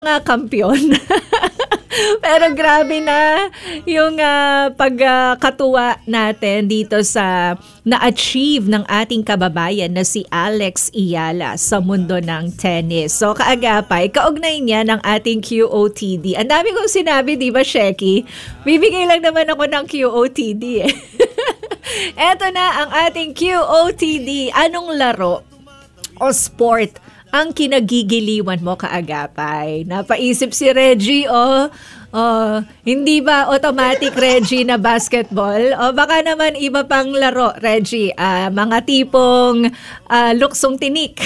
Nga kampiyon. Pero grabe na yung pagkatuwa natin dito sa na-achieve ng ating kababayan na si Alex Iyala sa mundo ng tennis. So kaagapay, kaugnay niya ng ating QOTD. Ang dami kong sinabi, di ba, Sheky? Bibigay lang naman ako ng QOTD eh. Eto na ang ating QOTD. Anong laro o sport ang kinagigiliwan mo, kaagapay? Napaisip si Reggie, hindi ba automatic, Reggie, na basketball? O baka naman iba pang laro, Reggie. Mga tipong luksong tinik.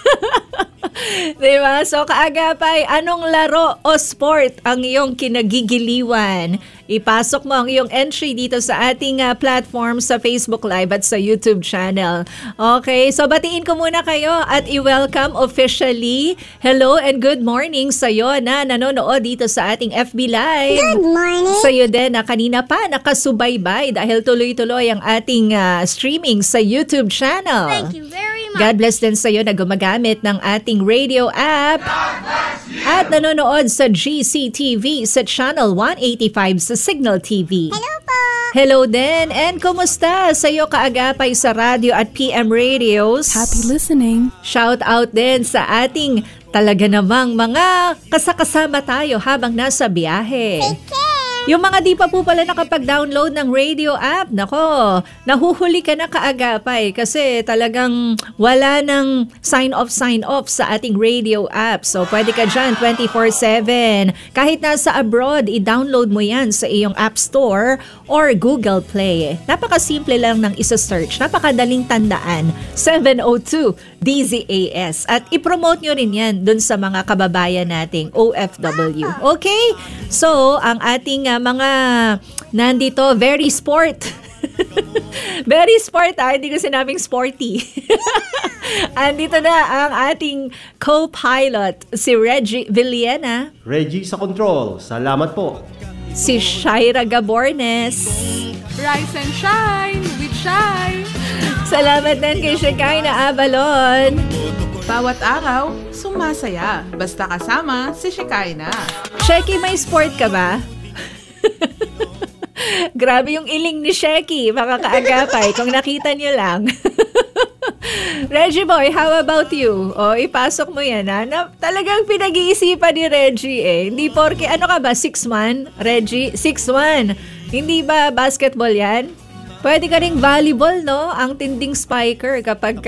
Diba? So, kaagapay, anong laro o sport ang iyong kinagigiliwan? Ipasok mo ang iyong entry dito sa ating platform sa Facebook Live at sa YouTube channel. Okay, so batiin ko muna kayo at i-welcome officially. Hello and good morning sa'yo na nanonood dito sa ating FB Live. Good morning. Sa'yo din na kanina pa nakasubaybay dahil tuloy-tuloy ang ating streaming sa YouTube channel. Thank you very much. God bless din sa'yo na gumagamit ng ating radio app at nanonood sa GCTV sa channel 185 sa Signal TV. Hello po. Hello din. And kumusta sa'yo, kaagapay sa radio at PM radios? Happy listening. Shout out din sa ating talaga namang mga kasakasama tayo habang nasa biyahe. Take care. Yung mga di pa po pala nakapag-download ng radio app, nako, nahuhuli ka na, kaagapay kasi talagang wala nang sign off sa ating radio app. So pwede ka dyan 24/7. Kahit nasa abroad, i-download mo yan sa iyong App Store or Google Play. Napakasimple lang ng isa-search. Napakadaling tandaan. 702 DZAS. At i-promote nyo rin yan dun sa mga kababayan nating OFW. Okay? So, ang ating mga nandito, very sport. Very sport, hindi ko sinabing sporty. Andito na ang ating co-pilot, si Reggie Villena. Reggie sa control. Salamat po. Si Shaira Gabornes. Rise and shine with Shine. Salamat din kay Shekinah Abalon. Bawat araw, sumasaya. Basta kasama si Shekinah. Sheky, may sport ka ba? Grabe yung iling ni Sheky, mga kaagapay, kung nakita niyo lang. Reggie boy, how about you? O, ipasok mo yan, ha? Na, talagang pinag-iisipan ni Reggie eh. Hindi porke, ano ka ba, 6'1"? Reggie, 6'1". Hindi ba basketball yan? Pwede ka ring volleyball, no? Ang tinding spiker kapag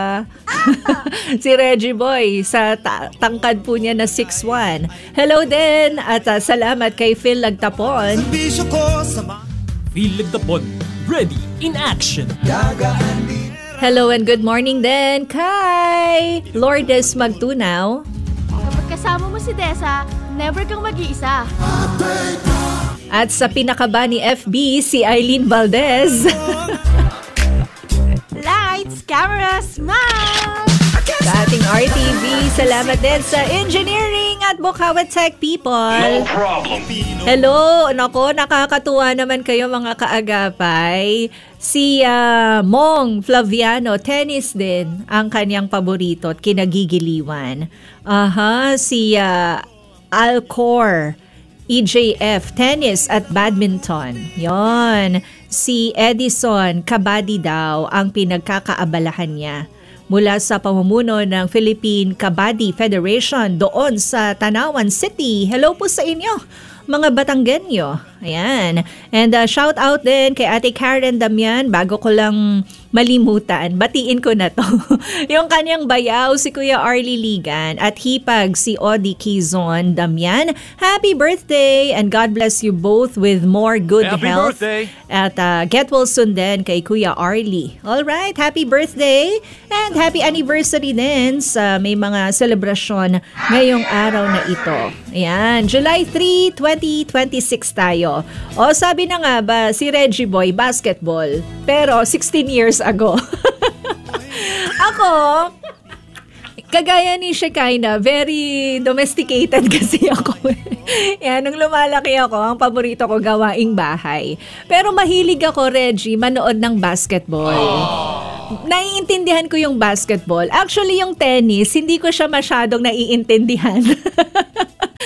si Reggie Boy sa tangkad po niya na 6'1". Hello din at salamat kay Phil Lagtapon. Phil Lagtapon, ready in action. Hello and good morning din kay Lourdes Magtunaw. Kapag kasama mo si Desa, never kang mag-iisa. At sa pinakaba ni FB, si Eileen Valdez. Lights, camera, smile! Sa ating RTV, salamat din sa engineering at Bukawi Tech people. No problem. Hello, nako, nakakatuwa naman kayo, mga kaagapay. Si Mong Flaviano, tennis din ang kanyang paborito at kinagigiliwan. Si Alcor EJF, tennis at badminton. Yon. Si Edison, kabady daw ang pinagkakaabalahan niya mula sa pamumuno ng Philippine Kabady Federation doon sa Tanawan City. Hello po sa inyo, mga Batanggenyo. Ayan. And shout out din kay Ate Karen Damian. Bago ko lang malimutan, batiin ko na to. Yung kanyang bayaw, si Kuya Arlie Ligan, at hipag si Odi Kizon Damian. Happy birthday and God bless you both with more good Happy health. birthday. At get well soon din kay Kuya Arlie. Alright, happy birthday and happy anniversary din sa may mga selebrasyon ngayong araw na ito. Ayan, July 3, 2026 tayo. O sabi na nga ba, si Reggie Boy, basketball. Pero 16 years ago. Ako, kagaya ni Shekinah, very domesticated kasi ako. Yan, nung lumalaki ako, ang paborito ko gawaing bahay. Pero mahilig ako, Reggie, manood ng basketball. Naiintindihan ko yung basketball. Actually, yung tennis, hindi ko siya masyadong naiintindihan.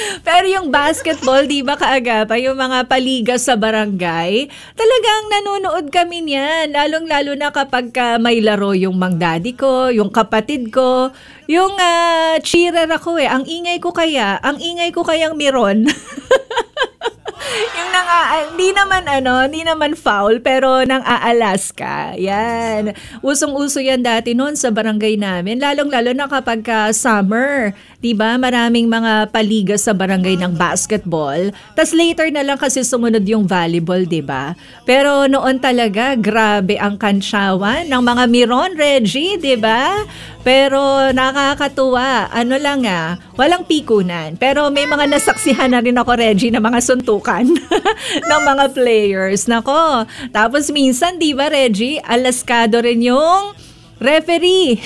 Pero yung basketball, di ba kaagapa, yung mga paliga sa barangay, talagang nanonood kami niyan. Lalong-lalo na kapag may laro yung mang daddy ko, yung kapatid ko, yung cheerer ako eh. Ang ingay ko kayang Miron. Yung hindi naman foul, pero nang Alaska. Yan. Usong-uso yan dati noon sa barangay namin. Lalong-lalo na kapag summer. Diba? Maraming mga paliga sa barangay ng basketball. Tas later na lang kasi sumunod yung volleyball, diba? Pero noon talaga, grabe ang kansyawan ng mga Miron, Reggie, diba? Pero nakakatuwa. Walang pikunan. Pero may mga nasaksihan na rin ako, Reggie, na mga suntukan ng mga players. Nako. Tapos minsan, di ba, Reggie, alaskado rin yung referee.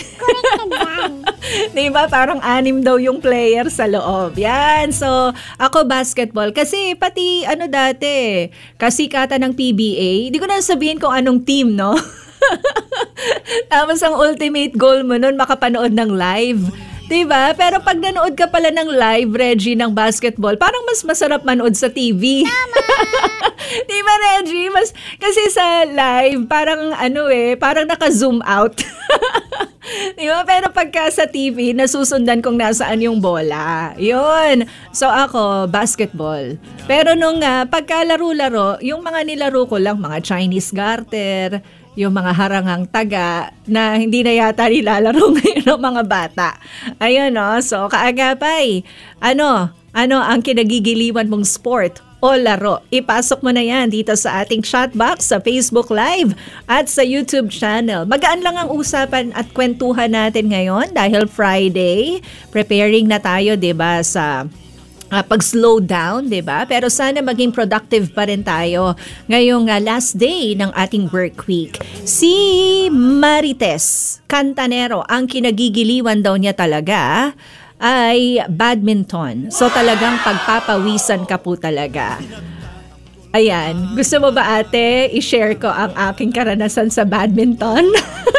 Di ba? Parang 6 daw yung player sa loob. Yan. So, ako basketball. Kasi pati dati, kasikatan ng PBA, di ko na sabihin kung anong team, no? Tapos ang ultimate goal mo nun, makapanood ng live. Diba? Pero pag nanood ka pala ng live, Reggie, ng basketball, parang mas masarap manood sa TV. Diba, Reggie? Kasi sa live, parang parang naka-zoom out. Diba? Pero pagka sa TV, nasusundan kung nasaan yung bola. Yun. So ako, basketball. Pero nung pagka-laro-laro, yung mga nilaro ko lang, mga Chinese garter, yung mga harangang taga na hindi na yata nilalaro ngayon ng mga bata. Ayun, no? So, kaagapay, ano ang kinagigiliwan mong sport o laro? Ipasok mo na yan dito sa ating chat box sa Facebook Live at sa YouTube channel. Magaan lang ang usapan at kwentuhan natin ngayon dahil Friday. Preparing na tayo, diba, sa pag-slow down, diba? Pero sana maging productive pa rin tayo ngayong last day ng ating work week. Si Marites Cantanero, ang kinagigiliwan daw niya talaga ay badminton. So talagang pagpapawisan ka po talaga. Ayan, gusto mo ba ate, i-share ko ang aking karanasan sa badminton?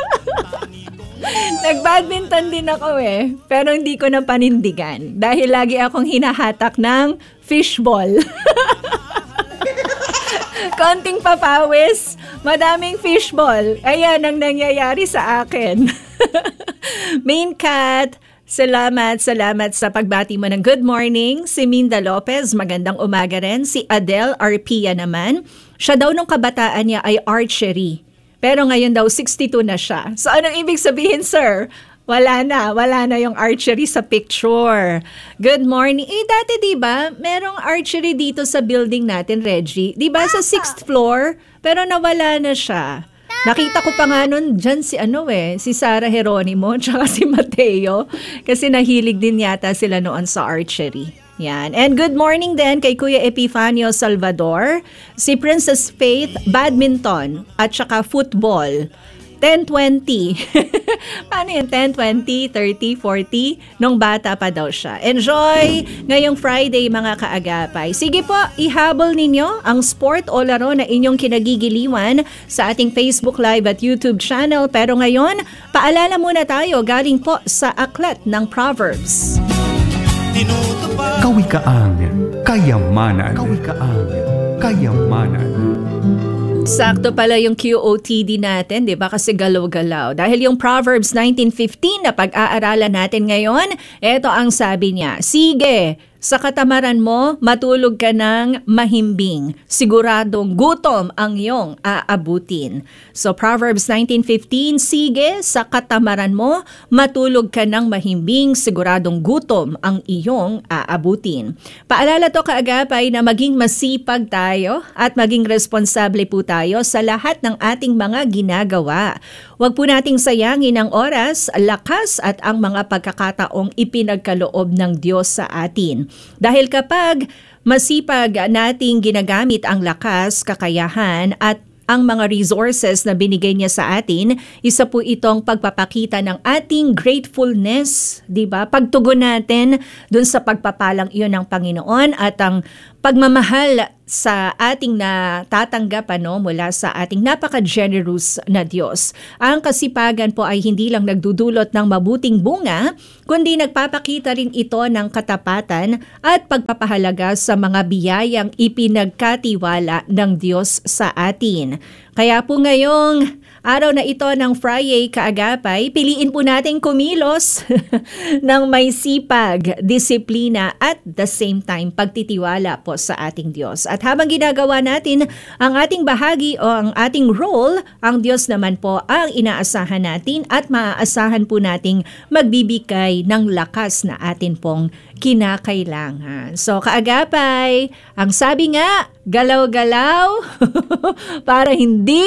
Nag-badminton din ako pero hindi ko na panindigan dahil lagi akong hinahatak ng fishball. Konting papawis, madaming fishball. Ayan ang nangyayari sa akin. Main Cat, salamat sa pagbati mo ng good morning. Si Minda Lopez, magandang umaga rin. Si Adele Arpia naman, siya daw nung kabataan niya ay archery. Pero ngayon daw 62 na siya. So anong ibig sabihin, sir? Wala na yung archery sa picture. Good morning. Dati 'di ba, merong archery dito sa building natin, Reggie. 'Di ba sa 6th floor, pero nawala na siya. Nakita ko pa nga nun dyan si Sarah Geronimo tsaka si Mateo kasi nahilig din yata sila noon sa archery. Yan. And good morning din kay Kuya Epifanio Salvador, si Princess Faith, badminton at saka football. 10-20. Paano yun? 10-20, 30, 40? Nung bata pa daw siya. Enjoy ngayong Friday mga kaagapay. Sige po, ihabol ninyo ang sport o laro na inyong kinagigiliwan sa ating Facebook Live at YouTube channel. Pero ngayon, paalala muna tayo galing po sa aklat ng Proverbs. Kawikaan, kayamanan. Kawikaan, kayamanan. Sakto pala yung QOTD natin, di ba? Kasi galaw-galaw. Dahil yung Proverbs 19:15 na pag-aaralan natin ngayon, eto ang sabi niya, sige, sa katamaran mo, matulog ka ng mahimbing. Siguradong gutom ang iyong aabutin. So Proverbs 19:15, sige, sa katamaran mo, matulog ka ng mahimbing. Siguradong gutom ang iyong aabutin. Paalala to kaagapay na maging masipag tayo at maging responsable po tayo sa lahat ng ating mga ginagawa. Huwag po nating sayangin ang oras, lakas at ang mga pagkakataong ipinagkaloob ng Diyos sa atin. Dahil kapag masipag nating ginagamit ang lakas, kakayahan at ang mga resources na binigay niya sa atin, isa po itong pagpapakita ng ating gratefulness, di ba? Pagtugon natin dun sa pagpapalang iyon ng Panginoon at ang pagmamahal sa ating natatanggap mula sa ating napaka-generous na Diyos. Ang kasipagan po ay hindi lang nagdudulot ng mabuting bunga, kundi nagpapakita rin ito ng katapatan at pagpapahalaga sa mga biyayang ipinagkatiwala ng Diyos sa atin. Kaya po ngayong araw na ito ng Friday Kaagapay, piliin po natin kumilos ng may sipag, disiplina at the same time pagtitiwala po sa ating Diyos. At habang ginagawa natin ang ating bahagi o ang ating role, ang Diyos naman po ang inaasahan natin at maaasahan po nating magbibigay ng lakas na atin pong kinakailangan. So kaagapay, ang sabi nga, galaw-galaw para hindi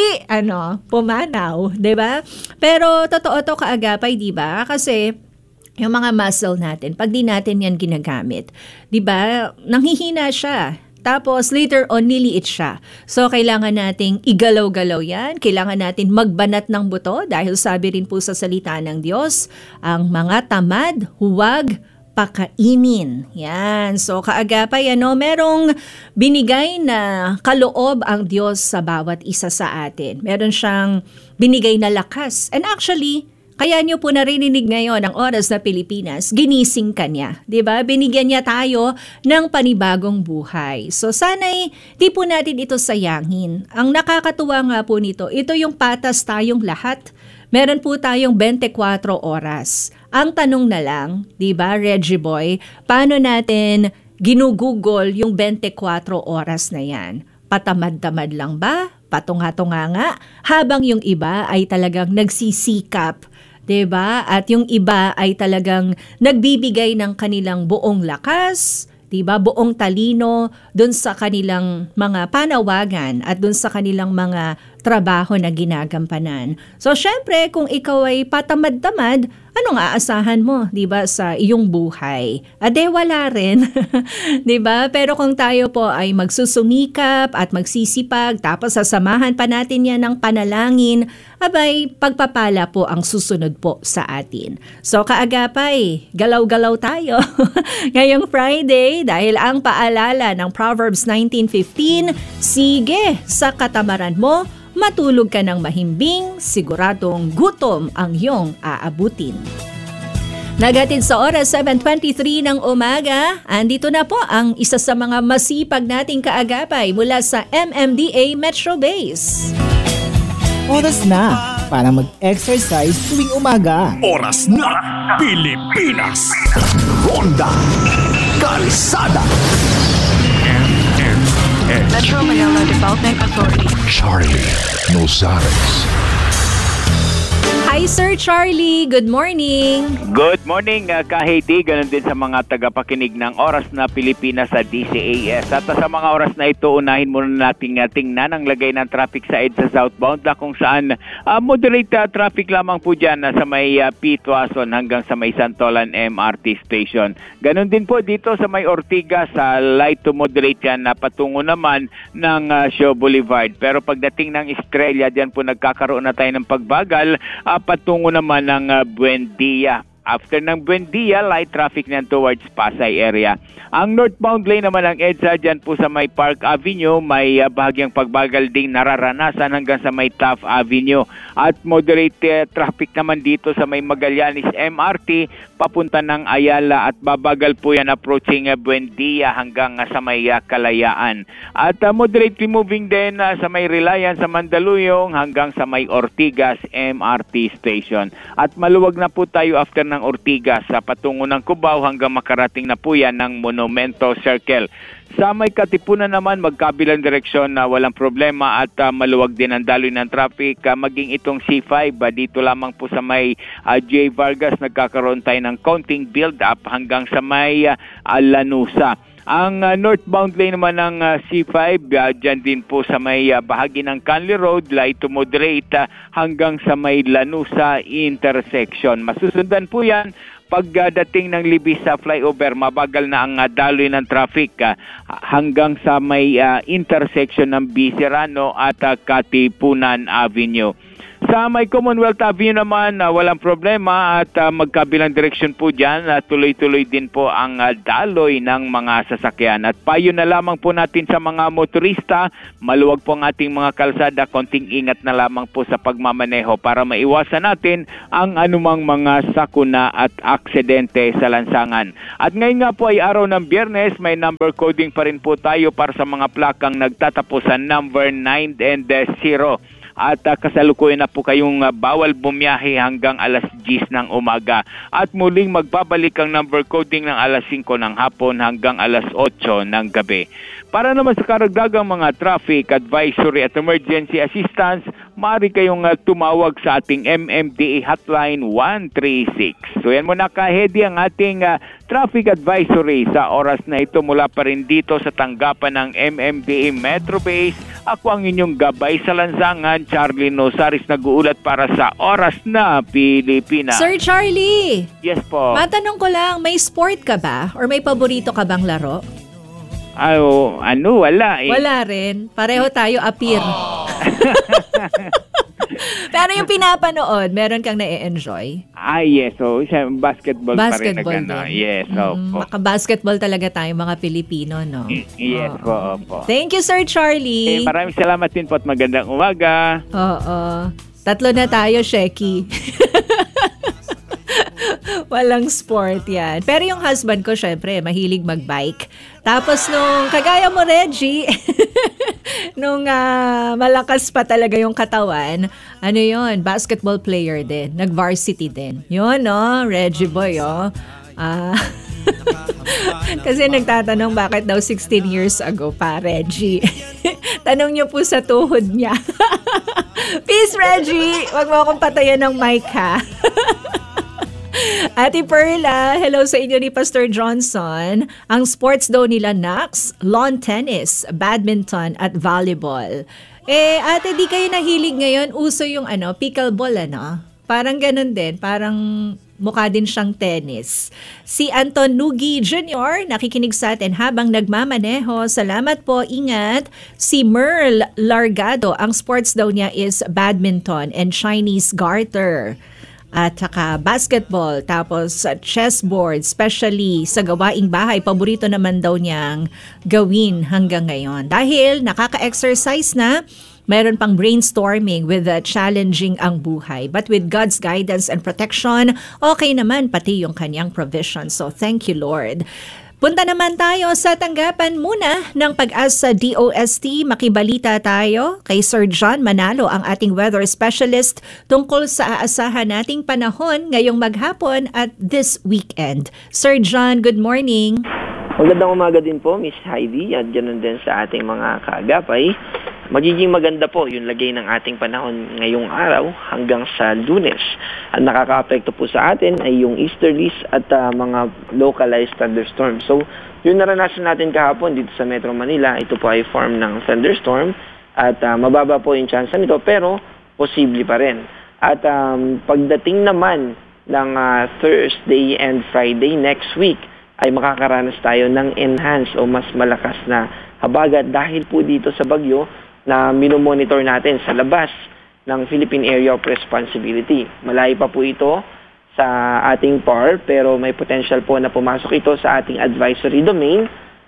pumanaw, 'di ba? Pero totoo to kaagapay, 'di ba? Kasi yung mga muscle natin, pag di natin yan ginagamit, 'di ba? Nanghihina siya. Tapos later on, niliit siya. So, kailangan nating igalaw-galaw yan. Kailangan natin magbanat ng buto dahil sabi rin po sa salita ng Diyos, ang mga tamad, huwag pakainin. Yan. So, kaagapay, merong binigay na kaloob ang Diyos sa bawat isa sa atin. Meron siyang binigay na lakas. And actually, kaya niyo po narinig ngayon ang Oras na Pilipinas, ginising ka niya. Diba? Binigyan niya tayo ng panibagong buhay. So sana'y di po natin ito sayangin. Ang nakakatuwa nga po nito, ito yung patas tayong lahat. Meron po tayong 24 oras. Ang tanong na lang, diba Reggie Boy, paano natin ginugugol yung 24 oras na yan? Patamad-tamad lang ba? Patunga-tunga nga? Habang yung iba ay talagang nagsisikap, 'di ba? At yung iba ay talagang nagbibigay ng kanilang buong lakas, 'di ba? Buong talino doon sa kanilang mga panawagan at doon sa kanilang mga trabaho na ginagampanan. So syempre, kung ikaw ay patamad-tamad, anong aasahan mo, 'di ba, sa iyong buhay? Ade wala rin, 'di ba? Pero kung tayo po ay magsusumikap at magsisipag, tapos sasamahan pa natin 'yan ng panalangin, abay pagpapala po ang susunod po sa atin. So kaagapay, galaw-galaw tayo ngayong Friday dahil ang paalala ng Proverbs 19:15, sige sa katamaran mo, matulog ka ng mahimbing, siguradong gutom ang iyong aabutin. Nagatid sa oras 7:23 ng umaga, andito na po ang isa sa mga masipag nating kaagapay mula sa MMDA Metro Base. Oras na para mag-exercise tuwing umaga. Oras na Pilipinas. Ronda Kalsada. Metro Manila Development Authority. Charlie Nozares. Hi Sir Charlie, good morning. Good morning, Kahedi. Ganun din sa mga tagapakinig ng Oras na Pilipinas sa DCAS. At sa mga oras na ito, unahin muna nating tingnan ang lagay ng traffic sa EDSA southbound kung saan moderate traffic lamang po dyan sa may P-Tuason hanggang sa may Santolan MRT Station. Ganun din po dito sa may Ortigas, light to moderate yan na patungo naman ng Shaw Boulevard. Pero pagdating ng Estrella, dyan po nagkakaroon na tayo ng pagbagal patungo naman ng Buendia. After ng Buendia, light traffic na towards Pasay area. Ang northbound lane naman ng EDSA dyan po sa may Park Avenue, may bahagyang pagbagal ding nararanasan hanggang sa may Taft Avenue. At moderate traffic naman dito sa may Magallanes MRT papunta ng Ayala at babagal po yan approaching Buendia hanggang sa may Kalayaan. At moderately moving din sa may Reliance sa Mandaluyong hanggang sa may Ortigas MRT Station. At maluwag na po tayo after ng Ortigas sa patungo ng Cubao hanggang makarating na po yan ng Monumento Circle. Sa may Katipunan naman, magkabilang direksyon na walang problema at maluwag din ang daloy ng traffic. Maging itong C5, dito lamang po sa may J. Vargas, nagkakaroon tayo ng counting build-up hanggang sa may Lanusa. Ang northbound lane naman ng C5, dyan din po sa may bahagi ng Canley Road, light to moderate hanggang sa may Lanusa intersection. Masusundan po yan pagdating ng Libis sa flyover, mabagal na ang daloy ng traffic hanggang sa may intersection ng Biserano at Katipunan Avenue. sa may Commonwealth Avenue naman, walang problema at magkabilang direksyon po dyan. Tuloy-tuloy din po ang daloy ng mga sasakyan. At payo na lamang po natin sa mga motorista, maluwag po ang ating mga kalsada, konting ingat na lamang po sa pagmamaneho para maiwasan natin ang anumang mga sakuna at aksidente sa lansangan. At ngayon nga po ay araw ng Biyernes, may number coding pa rin po tayo para sa mga plakang nagtatapos sa number 9 and 0. At kasalukuyan na po kayong bawal bumiyahe hanggang alas 10 ng umaga. At muling magbabalik ang number coding ng alas 5 ng hapon hanggang alas 8 ng gabi. Para naman sa karagdagang mga traffic advisory at emergency assistance, maaari kayong tumawag sa ating MMDA hotline 136. So yan muna kahedi ang ating traffic advisory sa oras na ito mula pa rin dito sa tanggapan ng MMDA Metro Base. Ako ang inyong gabay sa lansangan, Charlie Nosaris, nag-uulat para sa Oras na Pilipinas. Sir Charlie! Yes po. Matanong ko lang, may sport ka ba? Or may paborito ka bang laro? Wala eh. Wala rin. Pareho tayo appear. Pero yung pinapanood, meron kang na-enjoy? Yes. So, basketball pa rin. Basketball din. Yes, opo. Maka-basketball talaga tayo mga Pilipino, no? Yes po, opo. Thank you, Sir Charlie. Maraming salamat din po at magandang umaga. Oo. 3 na tayo, Sheki. Walang sport yan. Pero yung husband ko, syempre, mahilig mag-bike. Tapos nung, kagaya mo, Reggie, nung malakas pa talaga yung katawan, ano yun, basketball player din. Nag-varsity din. Yun, no? Reggie boy, oh. Kasi nagtatanong bakit daw 16 years ago pa, Reggie. Tanong niyo po sa tuhod niya. Peace, Reggie! Wag mo akong patayan ng mic, ha? Ate Perla, hello sa inyo ni Pastor Johnson. Ang sports daw nila, Nax, lawn tennis, badminton at volleyball. Ate, di kayo nahilig ngayon? Uso yung pickleball, Parang ganun din, parang mukha din siyang tennis. Si Anton Nugi Jr., nakikinig sa atin habang nagmamaneho. Salamat po, ingat. Si Merl Largado, ang sports daw niya is badminton and Chinese garter. At saka basketball, tapos chessboard, especially sa gawaing bahay, paborito naman daw niyang gawin hanggang ngayon. Dahil nakaka-exercise na, mayroon pang brainstorming with challenging ang buhay. But with God's guidance and protection, okay naman pati yung kanyang provision. So thank you, Lord. Punta naman tayo sa tanggapan muna ng Pag-asa DOST. Makibalita tayo kay Sir John Manalo, ang ating weather specialist, tungkol sa aasahan nating panahon ngayong maghapon at this weekend. Sir John, good morning. Magandang umaga din po, Miss Heidi, at ganoon din sa ating mga kaagapay. Magiging maganda po yung lagay ng ating panahon ngayong araw hanggang sa Lunes. Ang nakaka-apekto po sa atin ay yung easterlies at mga localized thunderstorms. So, yung naranasan natin kahapon dito sa Metro Manila, ito po ay form ng thunderstorm at mababa po yung chance nito pero posible pa rin. At pagdating naman ng Thursday and Friday next week, ay makakaranas tayo ng enhanced o mas malakas na habagat dahil po dito sa bagyo na minomonitor natin sa labas ng Philippine Area of Responsibility. Malayo pa po ito sa ating PAR pero may potential po na pumasok ito sa ating advisory domain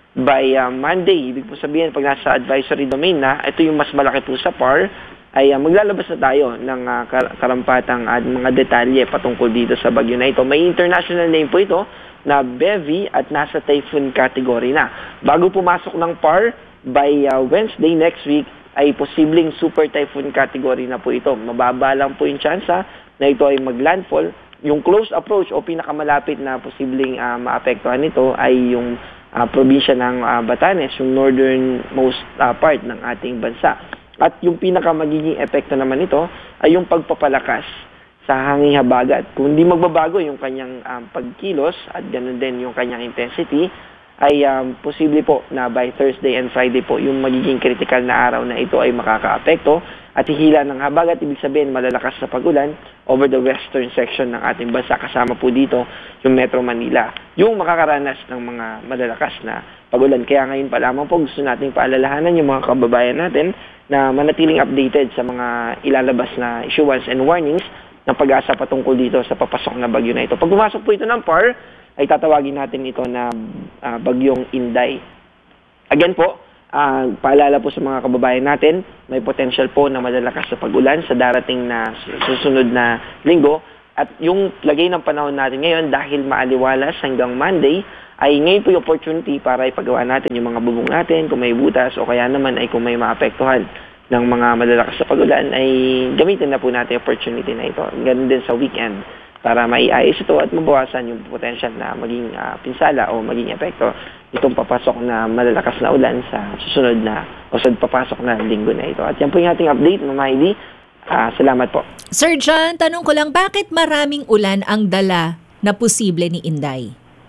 by Monday. Ibig po sabihin, pag nasa advisory domain na, ito yung mas malaki po sa PAR, ay maglalabas na tayo ng karampatang mga detalye patungkol dito sa bagyo na ito. May international name po ito na Bevy at nasa typhoon category na. Bago pumasok ng PAR, by Wednesday next week, ay posibleng super typhoon category na po ito. Mababa lang po yung chance na ito ay maglandfall. Yung close approach o pinakamalapit na posibleng maapektuhan nito ay yung probinsya ng Batanes, yung northernmost part ng ating bansa. At yung pinakamagiging epekto naman nito ay yung pagpapalakas sa hanging habagat. Kung hindi magbabago yung kanyang pagkilos at ganoon din yung kanyang intensity, ay posible po na by Thursday and Friday po yung magiging critical na araw na ito ay makakaapekto at hihila ng habagat, ibig sabihin malalakas na pag-ulan over the western section ng ating bansa. Kasama po dito yung Metro Manila, yung makakaranas ng mga malalakas na pag-ulan. Kaya ngayon pa lamang po gusto nating paalalahanan yung mga kababayan natin na manatiling updated sa mga ilalabas na issuance and warnings ng Pag-asa patungkol dito sa papasok na bagyo na ito. Pag pumasok po ito ng PAR, ay tatawagin natin ito na bagyong Inday. Again po, paalala po sa mga kababayan natin, may potential po na malalakas na pag-ulan sa darating na susunod na linggo. At yung lagay ng panahon natin ngayon, dahil maaliwalas hanggang Monday, ay ngayon po yung opportunity para ipagawa natin yung mga bubong natin, kung may butas o kaya naman ay kung may maapektuhan ng mga malalakas na pag-ulan, ay gamitin na po natin yung opportunity na ito. Ganun din sa weekend para maiayos ito at mabawasan yung potential na maging pinsala o maging epekto itong papasok na malalakas na ulan sa susunod na o sa papasok na linggo na ito. At yan po yung ating update, Mama Heidi. Salamat po. Sir John, tanong ko lang, bakit maraming ulan ang dala na posible ni Inday?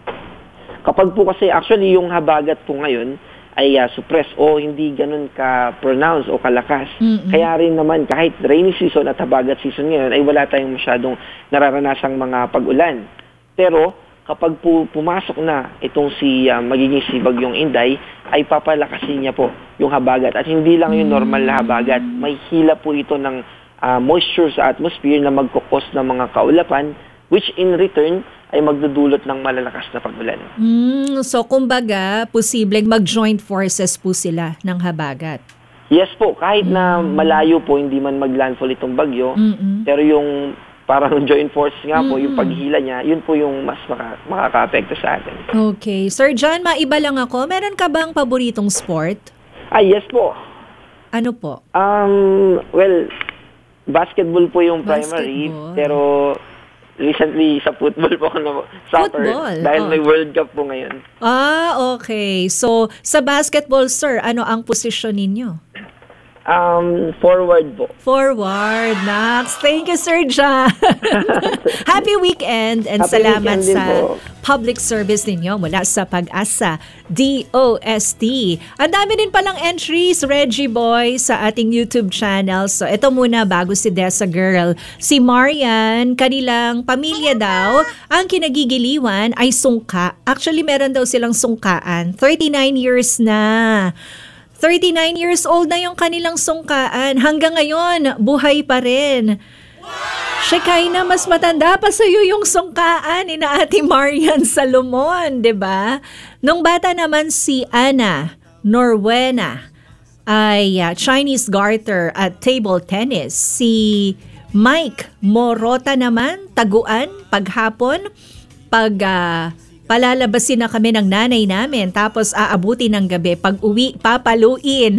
Kapag po kasi actually yung habagat po ngayon ay suppress o hindi ganun ka-pronounce o kalakas. Kaya rin naman kahit rainy season at habagat season ngayon ay wala tayong masyadong nararanasang mga pag-ulan. Pero kapag pumasok na itong magiging si Bagyong Inday, ay papalakasin niya po yung habagat. At hindi lang yung normal na habagat. May hila po ito ng moisture sa atmosphere na magkukos ng mga kaulapan, which in return ay magdudulot ng malalakas na pag-ulan. So, kumbaga, posibleng mag-joint forces po sila ng habagat. Yes po, kahit na malayo po, hindi man mag-landfall itong bagyo, pero yung parang joint force nga po, yung paghila niya, yun po yung mas makaka-apekto sa atin. Okay. Sir John, maiba lang ako. Meron ka bang paboritong sport? Yes po. Ano po? Well, basketball po yung primary, pero recently sa football po ako na soccer. Football? Dahil may World Cup po ngayon. Okay. So, sa basketball, sir, ano ang posisyon ninyo? Forward po. Forward, Nax. Thank you, Sir John. Happy weekend and Happy salamat weekend sa din po. public service ninyo mula sa Pag-asa DOST. Ang dami din palang entries, Reggie Boy, sa ating YouTube channel. So, ito muna bago si Desa Girl. Si Marian, kanilang pamilya daw, ang kinagigiliwan ay sungka. Actually, meron daw silang sungkaan. 39 years na. 39 years old na yung kanilang sungkaan. Hanggang ngayon, buhay pa rin. Shekay na, mas matanda pa sa'yo yung sungkaan ni na Ate Marian Salomon, di ba? Nung bata naman si Ana Norwena ay Chinese garter at table tennis. Si Mike Morota naman, taguan, paghapon, palalabasin na kami ng nanay namin, tapos aabuti ng gabi. Pag uwi, papaluin.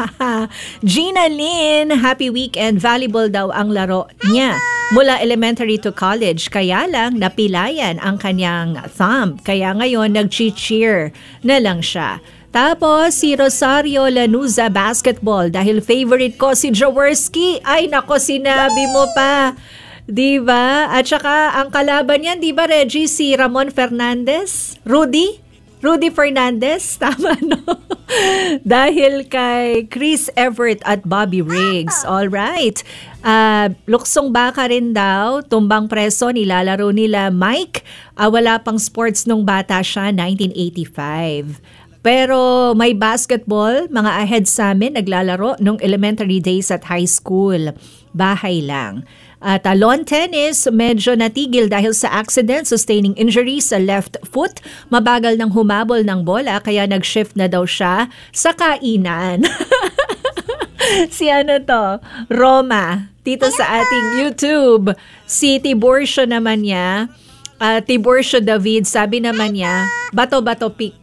Gina Lynn, happy weekend. Volleyball daw ang laro niya. Mula elementary to college, kaya lang napilayan ang kanyang thumb. Kaya ngayon, nag-cheer na lang siya. Tapos, si Rosario Lanuza, basketball. Dahil favorite ko si Jaworski. Ay, nako, sinabi mo pa. Diba? At saka, ang kalaban niyan, diba, Reggie, si Ramon Fernandez? Rudy Fernandez? Tama, no? Dahil kay Chris Everett at Bobby Riggs. Alright. Luksong baka rin daw, tumbang preso, nilalaro nila Mike. Wala pang sports nung bata siya, 1985. Pero may basketball, mga ahead sa amin, naglalaro nung elementary days at high school. Bahay lang. At lawn tennis, medyo natigil dahil sa accident, sustaining injury sa left foot. Mabagal ng humabol ng bola, kaya nag-shift na daw siya sa kainan. Si ano to? Roma, dito sa ating YouTube. Si Tiburcio naman niya, Tiburcio David, sabi naman niya, bato-bato pick.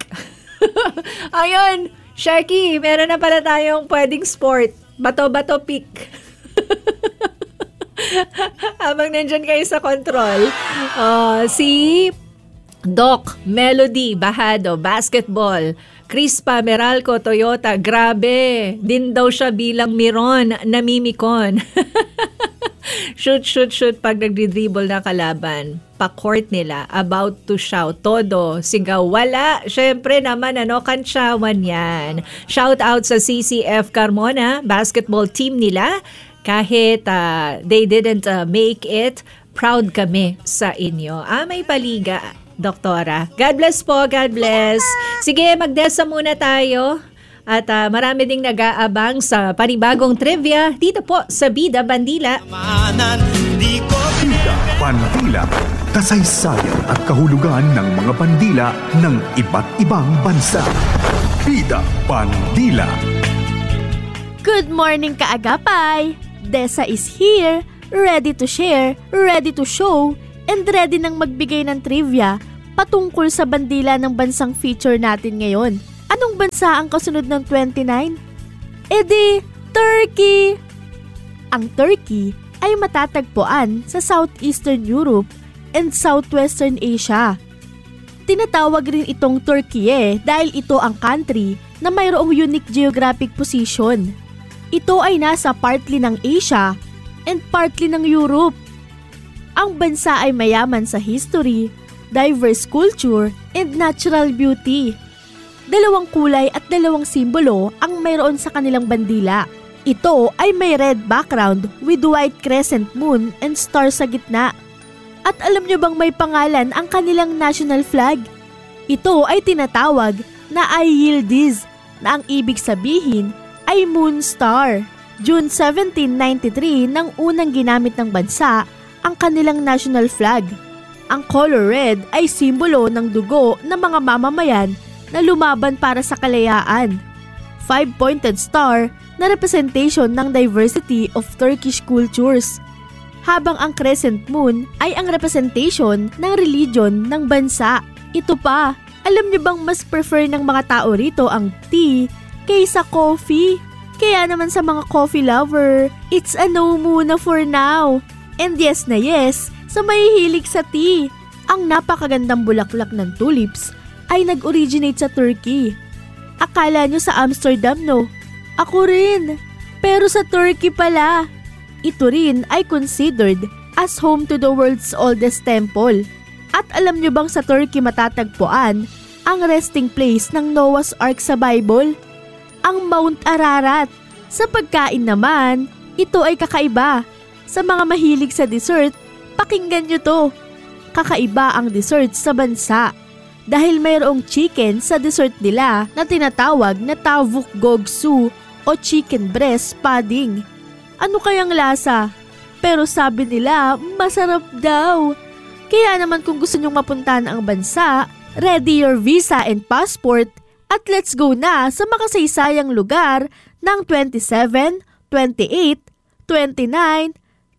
Ayun, Sheki, meron na pala tayong pwedeng sport. Bato-bato pick. Habang nandyan kayo sa control. Si Doc Melody Bahado, basketball. Crispa Meralco, Toyota, grabe. Din daw siya bilang Miron, namimikon. Shoot pag nagdi-dribble na kalaban. Pa-court nila, about to shout. Todo, sigaw, wala. Syempre naman, kantsawan yan. Shout out sa CCF Carmona, basketball team nila. Kahit they didn't make it, proud kami sa inyo. May paliga, Doktora. God bless po, God bless. Sige, magdesa muna tayo. At marami ding nag-aabang sa panibagong trivia dito po sa Bida Bandila. Bida Bandila, kasaysayan at kahulugan ng mga bandila ng iba't ibang bansa. Bida Bandila. Good morning, kaagapay! Desa is here, ready to share, ready to show, and ready nang magbigay ng trivia patungkol sa bandila ng bansang feature natin ngayon. Anong bansa ang kasunod ng 29? Edi, Turkey! Ang Turkey ay matatagpuan sa Southeastern Europe and Southwestern Asia. Tinatawag rin itong Turkey dahil ito ang country na mayroong unique geographic position. Ito ay nasa partly ng Asia and partly ng Europe. Ang bansa ay mayaman sa history, diverse culture, and natural beauty. 2 kulay at 2 simbolo ang mayroon sa kanilang bandila. Ito ay may red background with white crescent moon and star sa gitna. At alam nyo bang may pangalan ang kanilang national flag? Ito ay tinatawag na Ay Yıldız, na ang ibig sabihin ay moon star. June 1793 nang unang ginamit ng bansa ang kanilang national flag. Ang color red ay simbolo ng dugo ng mga mamamayan na lumaban para sa kalayaan. 5-pointed star na representation ng diversity of Turkish cultures. Habang ang crescent moon ay ang representation ng religion ng bansa. Ito pa, alam niyo bang mas prefer ng mga tao rito ang tea kaysa coffee? Kaya naman sa mga coffee lover, it's a no muna for now. And yes na yes, sa mahihilig sa tea. Ang napakagandang bulaklak ng tulips ay nag-originate sa Turkey. Akala nyo sa Amsterdam, no? Ako rin. Pero sa Turkey pala. Ito rin ay considered as home to the world's oldest temple. At alam nyo bang sa Turkey matatagpuan ang resting place ng Noah's Ark sa Bible? Ang Mount Ararat. Sa pagkain naman, ito ay kakaiba. Sa mga mahilig sa dessert, pakinggan nyo to. Kakaiba ang dessert sa bansa. Dahil mayroong chicken sa dessert nila na tinatawag na tavuk gogsu o chicken breast pudding. Ano kayang lasa? Pero sabi nila, masarap daw. Kaya naman kung gusto nyong mapuntahan ang bansa, ready your visa and passport at let's go na sa makasaysayang lugar ng 27, 28, 29,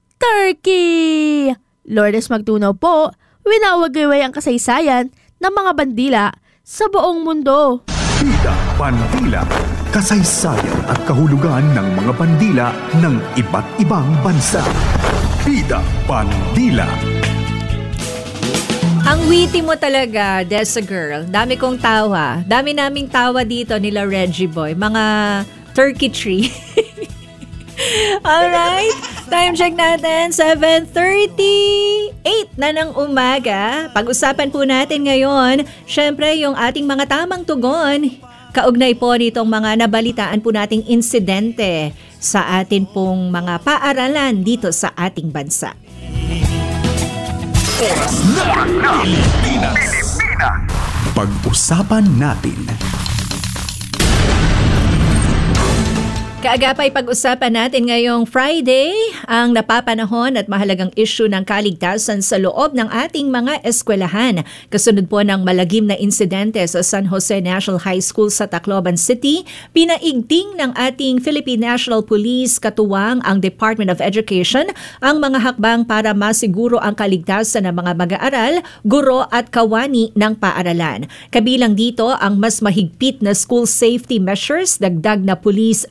Turkey! Lourdes Magtunaw po, winawagayway ang kasaysayan ng mga bandila sa buong mundo. Bida Bandila, kasaysayan at kahulugan ng mga bandila ng iba't ibang bansa. Bida Bandila. Ang witty mo talaga, Desa Girl. Dami kong tawa. Dami naming tawa dito nila Reggie Boy. Mga turkey tree. Alright, time check natin, 7:38 na ng umaga. Pag-usapan po natin ngayon, syempre yung ating mga tamang tugon. Kaugnay po nitong mga nabalitaan po nating insidente sa atin pong mga paaralan dito sa ating bansa. Oras na Pilipinas. Pag-usapan natin. Kaagapay, pag-usapan natin ngayong Friday ang napapanahon at mahalagang issue ng kaligtasan sa loob ng ating mga eskwelahan. Kasunod po ng malagim na insidente sa San Jose National High School sa Tacloban City, pinaigting ng ating Philippine National Police katuwang ang Department of Education ang mga hakbang para masiguro ang kaligtasan ng mga mag-aaral, guro at kawani ng paaralan. Kabilang dito ang mas mahigpit na school safety measures, dagdag na police visibility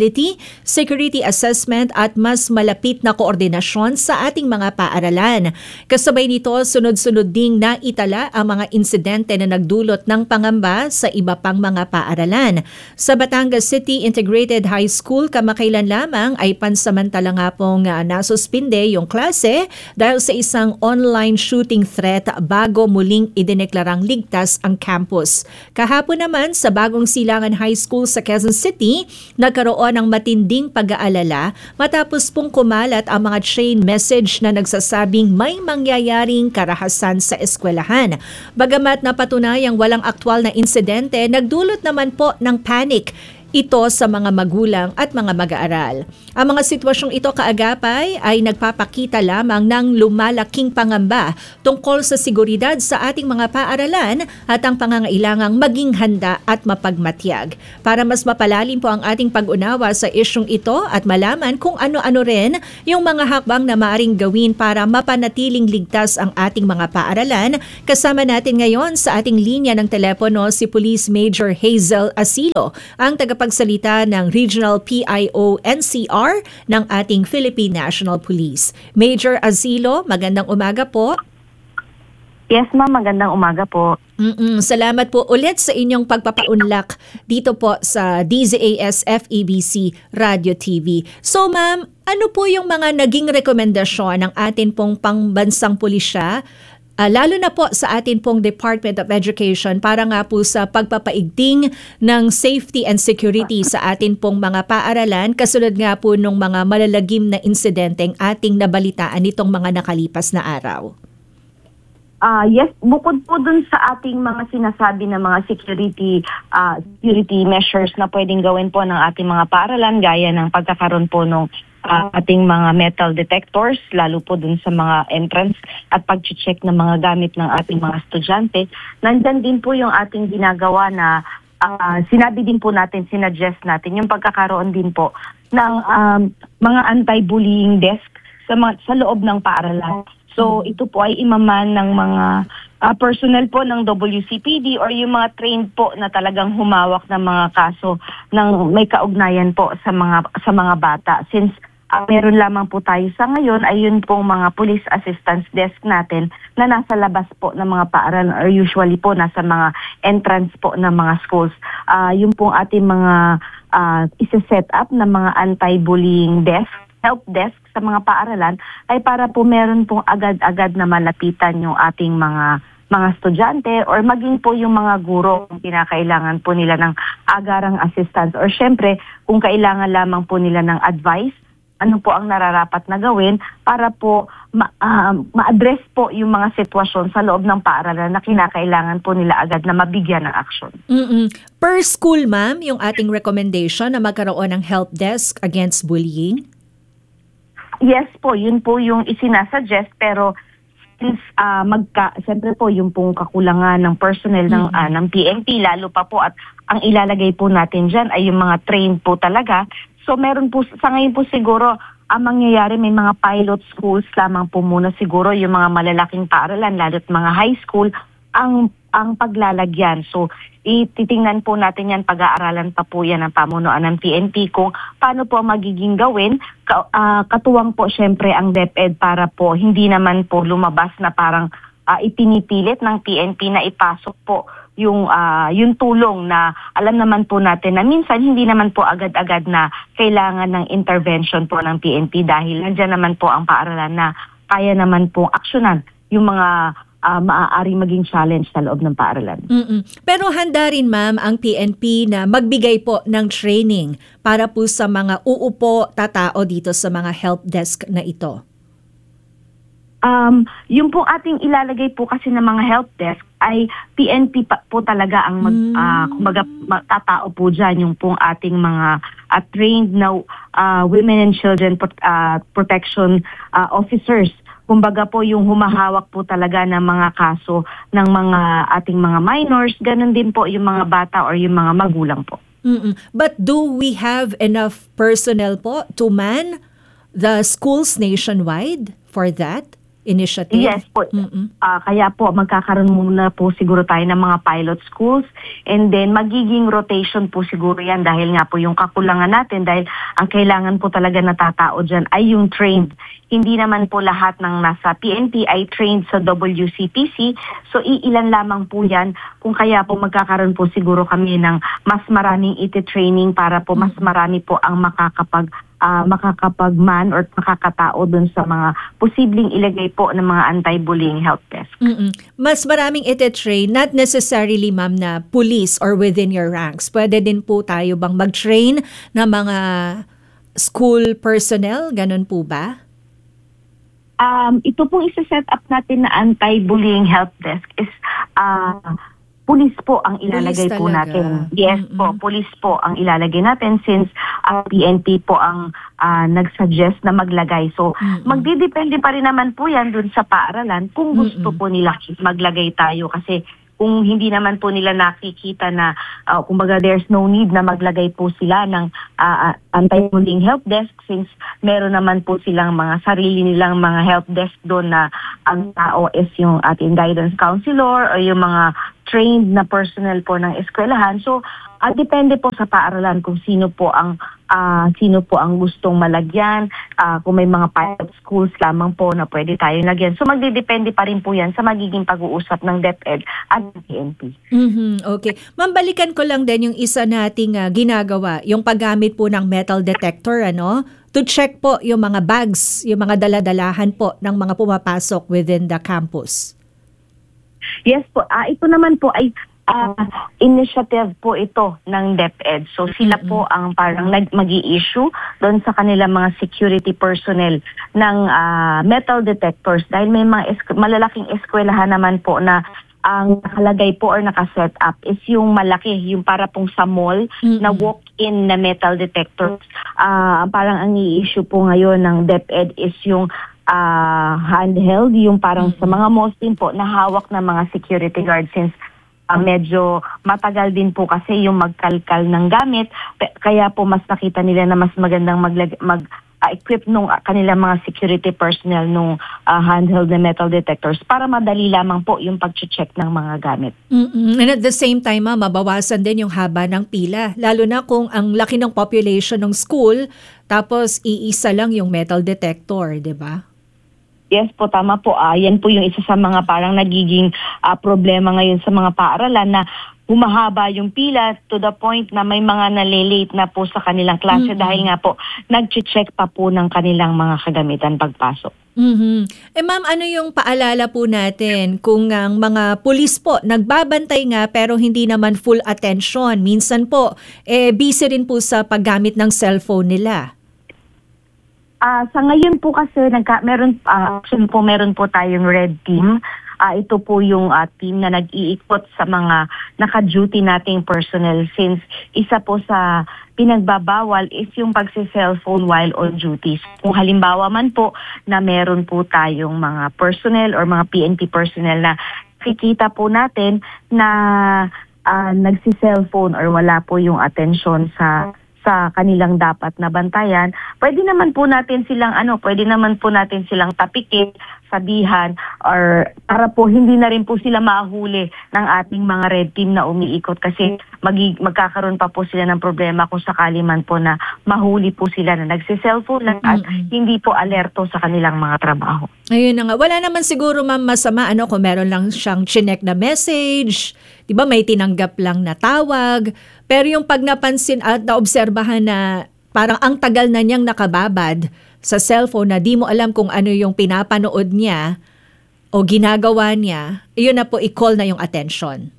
accountability, security assessment at mas malapit na koordinasyon sa ating mga paaralan. Kasabay nito, sunod-sunod ding naitala ang mga insidente na nagdulot ng pangamba sa iba pang mga paaralan. Sa Batangas City Integrated High School, kamakailan lamang ay pansamantala nga pong nasuspinde yung klase dahil sa isang online shooting threat bago muling idineklarang ligtas ang campus. Kahapon naman sa Bagong Silangan High School sa Quezon City, nagkaroon ng matinding pag-aalala matapos pong kumalat ang mga chain message na nagsasabing may mangyayaring karahasan sa eskwelahan. Bagamat napatunayang walang aktwal na insidente, nagdulot naman po ng panic ito sa mga magulang at mga mag-aaral. Ang mga sitwasyong ito kaagapay ay nagpapakita lamang ng lumalaking pangamba tungkol sa seguridad sa ating mga paaralan at ang pangangailangang maging handa at mapagmatyag. Para mas mapalalim po ang ating pag-unawa sa isyong ito at malaman kung ano-ano rin yung mga hakbang na maaring gawin para mapanatiling ligtas ang ating mga paaralan, kasama natin ngayon sa ating linya ng telepono si Police Major Hazel Asilo, ang tagapagsalita ng Regional PIO NCR ng ating Philippine National Police. Major Asilo, magandang umaga po. Yes ma'am, magandang umaga po. Salamat po ulit sa inyong pagpapaunlak dito po sa DZAS FEBC Radio TV. So ma'am, ano po yung mga naging rekomendasyon ng atin pong pangbansang pulisya, lalo na po sa atin pong Department of Education para nga po sa pagpapaigting ng safety and security sa atin pong mga paaralan, kasunod nga po nung mga malalagim na insidenteng ating nabalitaan nitong mga nakalipas na araw? Yes, bukod po dun sa ating mga sinasabi na mga security measures na pwedeng gawin po ng ating mga paaralan, gaya ng pagkakaroon po ng ating mga metal detectors, lalo po dun sa mga entrance at pag-check ng mga gamit ng ating mga estudyante. Nandyan din po yung ating ginagawa na sinabi din po natin, sinuggest natin yung pagkakaroon din po ng mga anti-bullying desk sa loob ng paaralan. So ito po ay imaman ng mga personnel po ng WCPD or yung mga trained po na talagang humawak ng mga kaso ng may kaugnayan po sa mga bata. Since meron lamang po tayo sa ngayon ay yun pong mga police assistance desk natin na nasa labas po ng mga paaralan or usually po nasa mga entrance po ng mga schools. Yung pong ating mga isa-set up na mga anti-bullying desk, help desk sa mga paaralan ay para po meron pong agad-agad na malapitan yung ating mga estudyante or maging po yung mga guro kung kinakailangan po nila ng agarang assistance or syempre kung kailangan lamang po nila ng advice, ano po ang nararapat na gawin para po ma-address po yung mga sitwasyon sa loob ng paaralan na kinakailangan po nila agad na mabigyan ng action. Per school, ma'am, yung ating recommendation na magkaroon ng help desk against bullying? Yes po, yun po yung isinasuggest pero since siyempre po yung pong kakulangan ng personnel ng PNP lalo pa po at ang ilalagay po natin dyan ay yung mga trained po talaga. So meron po sa ngayon po siguro ang mangyayari may mga pilot schools lamang po muna siguro yung mga malalaking paaralan lalo't mga high school ang paglalagyan. So ititingnan po natin yan, pag-aaralan pa po yan ng pamunuan ng PNP kung paano po magiging gawin. Katuwang po syempre ang DepEd para po hindi naman po lumabas na parang ipinipilit ng PNP na ipasok po yung tulong na alam naman po natin na minsan hindi naman po agad-agad na kailangan ng intervention po ng PNP dahil nandiyan naman po ang paaralan na kaya naman po aksyonan yung mga maaaring maging challenge sa loob ng paaralan. Pero handa rin ma'am ang PNP na magbigay po ng training para po sa mga uupo tatao dito sa mga help desk na ito. Yung pong ating ilalagay po kasi ng mga help desk ay PNP po talaga ang kumbaga tatao po dyan yung pong ating mga trained na women and children protection officers. Kumbaga po yung humahawak po talaga ng mga kaso ng mga ating mga minors, ganun din po yung mga bata or yung mga magulang po. But do we have enough personnel po to man the schools nationwide for that? initiative? Yes po. Kaya po magkakaroon muna po siguro tayo ng mga pilot schools, and then magiging rotation po siguro yan dahil nga po yung kakulangan natin, dahil ang kailangan po talaga na tatao dyan ay yung trained. Hindi naman po lahat ng nasa PNP ay trained sa WCPC, so iilan lamang po yan. Kung kaya po magkakaroon po siguro kami ng mas maraming iti-training para po mas marami po ang makakapagman or makakatao dun sa mga posibleng ilagay po ng mga anti-bullying help desk. Mas maraming ite-train, not necessarily ma'am na police or within your ranks. Pwede din po tayo bang mag-train na mga school personnel? Ganun po ba? Ito pong isa-set up natin na anti-bullying help desk is police po ang ilalagay po natin. Yes po, police po ang ilalagay natin since PNP po ang nag-suggest na maglagay. So, magdidepende pa rin naman po yan dun sa paaralan kung gusto po nila maglagay tayo, kasi kung hindi naman po nila nakikita na kumbaga there's no need na maglagay po sila ng anti-bullying help desk since meron naman po silang mga sarili nilang mga help desk doon na ang tao is yung ating guidance counselor o yung mga trained na personnel po ng eskwelahan. So, depende po sa paaralan kung sino po ang gustong malagyan, kung may mga pilot schools lamang po na pwede tayo lagyan. So magdidepende pa rin po yan sa magiging pag-uusap ng DepEd at PNP. Okay. Ma'am, balikan ko lang din yung isa nating ginagawa, yung paggamit po ng metal detector, to check po yung mga bags, yung mga daladalahan po ng mga pumapasok within the campus. Yes po. Ito naman po ay initiative po ito ng DepEd. So sila po ang parang mag-i-issue doon sa kanilang mga security personnel ng metal detectors, dahil may mga malalaking eskwelahan naman po na ang nakalagay po or nakaset up is yung malaki, yung para pong sa mall na walk-in na metal detectors. Parang ang i-issue po ngayon ng DepEd is yung handheld, yung parang sa mga malls din po na hawak ng mga security guards, since medyo matagal din po kasi yung magkalkal ng gamit, kaya po mas nakita nila na mas magandang mag-equip nung kanilang mga security personnel nung handheld na metal detectors para madali lamang po yung pag-check ng mga gamit. And at the same time, mabawasan din yung haba ng pila, lalo na kung ang laki ng population ng school tapos iisa lang yung metal detector, di ba? Yes po, tama po. Yan po yung isa sa mga parang nagiging problema ngayon sa mga paaralan, na humahaba yung pila to the point na may mga nalilate na po sa kanilang klase dahil nga po nag-check pa po ng kanilang mga kagamitan pagpasok. Ma'am, ano yung paalala po natin kung ang mga pulis po nagbabantay nga pero hindi naman full attention? Minsan po, busy rin po sa paggamit ng cellphone nila. Sa ngayon po kasi meron po tayong red team. Ito po yung team na nag-iikot sa mga naka-duty nating personnel, since isa po sa pinagbabawal is yung pagsi-cellphone while on duty. Kung halimbawa man po na meron po tayong mga personnel or mga PNP personnel na kikita po natin na nagsi-cellphone or wala po yung atensyon sa kanilang dapat na bantayan, pwede naman po natin silang tapikin, sabihan, or para po hindi na rin po sila mahuli ng ating mga red team na umiikot, kasi magkakaroon pa po sila ng problema kung sakali man po na mahuli po sila na nagsi-cellphone lang at hindi po alerto sa kanilang mga trabaho. Ayun na nga. Wala naman siguro ma'am masama kung meron lang siyang chinek na message, 'di ba, may tinanggap lang na tawag, pero yung pag napansin at naobserbahan na parang ang tagal na niyang nakababad sa cellphone na di mo alam kung ano yung pinapanood niya o ginagawa niya, yun na po, i-call na yung attention.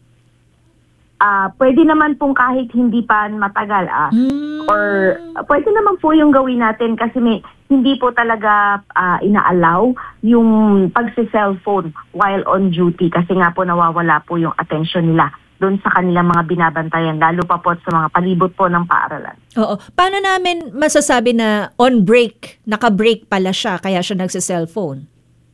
Pwede naman pong kahit hindi pa matagal or pwede naman po yung gawin natin, kasi hindi po talaga ina-allow yung pagsi-cellphone while on duty, kasi nga po nawawala po yung attention nila doon sa kanilang mga binabantayan, lalo pa po sa mga palibot po ng paaralan. Oo. Paano namin masasabi na on break, naka-break pala siya, kaya siya nagsi-cellphone?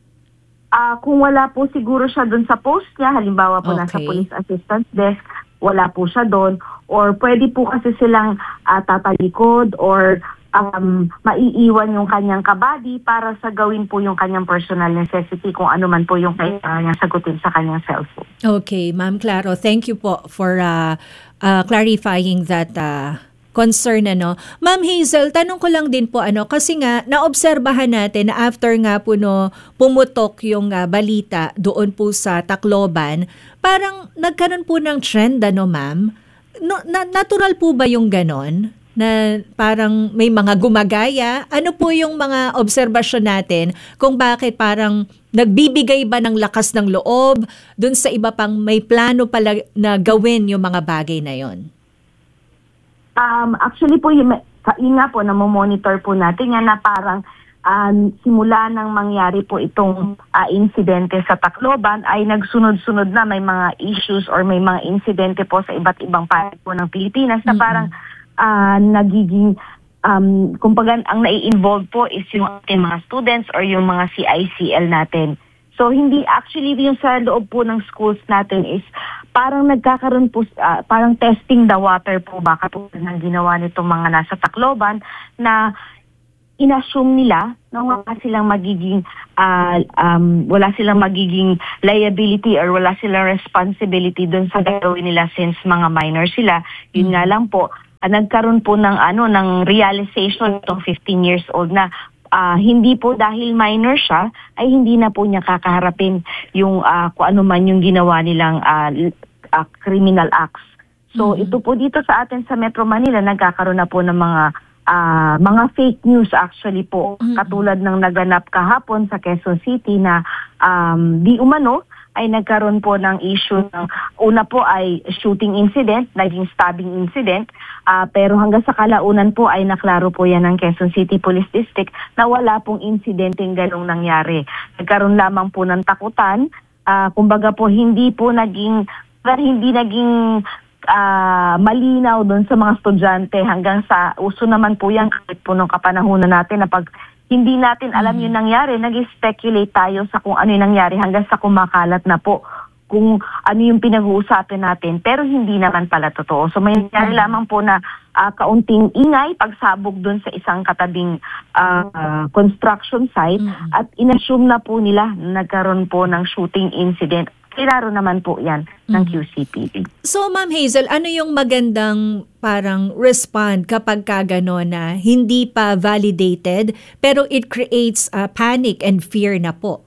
Kung wala po siguro siya doon sa post niya, halimbawa po nasa police assistance desk, wala po siya doon, or pwede po kasi silang tatalikod or maiiwan yung kanyang kabady para sa gawin po yung kanyang personal necessity kung ano man po yung kailangan niya sagutin sa kanyang cellphone. Okay, Ma'am Claro, thank you po for clarifying that concern. Ma'am Hazel, tanong ko lang din po kasi nga naobserbahan natin na after nga po pumutok yung balita doon po sa Tacloban, parang nagkaroon po ng trend ma'am. Natural po ba yung ganon? Na parang may mga gumagaya? Ano po yung mga obserbasyon natin kung bakit parang nagbibigay ba ng lakas ng loob dun sa iba pang may plano pala na gawin yung mga bagay na yon? Actually po, yun nga po, namomonitor po natin yan na parang simula nang mangyari po itong insidente sa Tacloban ay nagsunod-sunod na may mga issues or may mga insidente po sa iba't ibang panig po ng Pilipinas na parang nagiging kumbaga ang nai-involve po is yung ating mga students or yung mga CICL natin. So hindi actually yung sa loob po ng schools natin is parang nagkakaroon po, parang testing the water po baka po ng ginawa nitong mga nasa Tacloban na inassume nila na wala silang magiging liability or wala silang responsibility dun sa gagawin nila since mga minor sila. Yun nga lang po, nagkaroon po ng ng realization itong 15 years old na hindi po dahil minor siya ay hindi na po niya kakaharapin yung kung ano man yung ginawa nilang criminal acts. So ito po dito sa atin sa Metro Manila nagkakaroon na po ng mga fake news actually po katulad ng naganap kahapon sa Quezon City na di umano ay nagkaroon po ng issue ng una po ay shooting incident, naging stabbing incident, pero hanggang sa kalaunan po ay naklaro po yan ng Quezon City Police District na wala pong insidenteng ganong nangyari. Nagkaroon lamang po ng takutan, kumbaga po hindi naging malinaw doon sa mga estudyante hanggang sa uso naman po yan kahit po nung kapanahunan natin na pag hindi natin alam yung nangyari, nag-speculate tayo sa kung ano yung nangyari hanggang sa kumakalat na po kung ano yung pinag-uusapan natin. Pero hindi naman pala totoo. So may nangyari lamang po na kaunting ingay, pagsabog dun sa isang katabing construction site at inassume na po nila na nagkaroon po ng shooting incident. Klaro naman po yan ng QCPD. So Ma'am Hazel, ano yung magandang parang respond kapag gano'n na hindi pa validated pero it creates panic and fear na po?